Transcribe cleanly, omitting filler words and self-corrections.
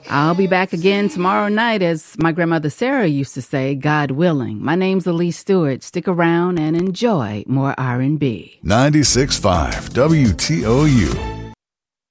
I'll be back again tomorrow night, as my grandmother Sarah used to say, God willing. My name's Elise Stewart. Stick around and enjoy more R&B. 96.5 WTOU.